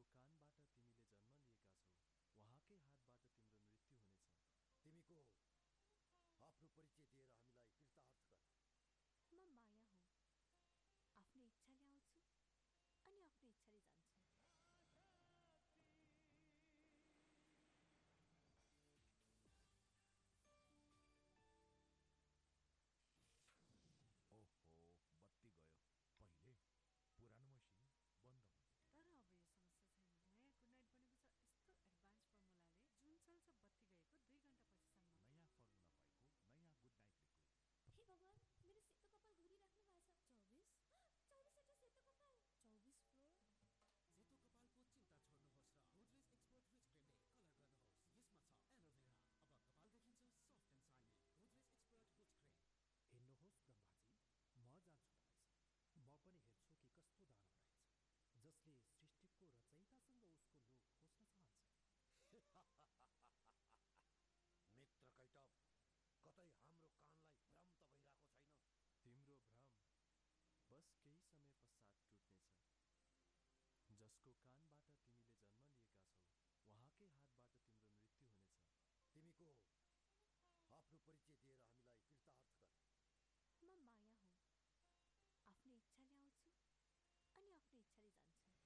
कानबाट तिमीले जन्म लिएका छौ उहाँकै हातबाट तिम्रो मृत्यु हुनेछ। तिमी को हौ? आफ्नो परिचय दिएर हामीलाई कृतार्थ गर। म माया हुँ। आफ्नो इच्छाले आउँछु अनि आफ्नो इच्छाले जान्छु। ओहो, बत्ती गयो। पहिले पुरानो मसिन बन्द हुन्थ्यो। तर अब यो समस्या छैन। नयाँ गुड नाइट बनेको छ यस्तो एडभान्स फर्मुलाले जुन चल्छ बत्ती गएको 2 घण्टा पछिसम्म। नयाँ फर्मुला भएको नयाँ गुड नाइट लिक्विड। हे भगवान, मेरो सेतो कपाल घुरिराख्नु भएको छ। 24 सेतो कपाल, 24 फ्लोर। सेतो कपालको चिन्ता छोड्नुहोस् र गोदरेज एक्सपर्ट रिच क्रिमले कलर गर्नुहोस्। यसमा छ एलोभेरा। अब कपाल देखिन्छ soft and Saini. Godrej expert rich cream. हिँड्नुहोस् ब्रह्माजी, म जान्छु तपाईँसँग। म पनि हेर्छु कि कस्तो दानव रहेछ जसले सृष्टिको रचयितासँग उसको लोभ खोज्न चाहन्छ। मित्र कैटब, कतै हाम्रो कानलाई भ्रम त भइरहेको छैन? तिम्रो भ्रम बस केही समय पश्चात टुट्नेछ। जसको कानबाट तिमीले जन्म लिएका छौ उहाँकै हातबाट तिम्रो मृत्यु हुनेछ। तिमी को हौ? आफ्नो परिचय दिएर हामीलाई कृतार्थ गर। म माया हुँ। आफ्नो इच्छाले आउँछु अनि आफ्नो इच्छाले जान्छु।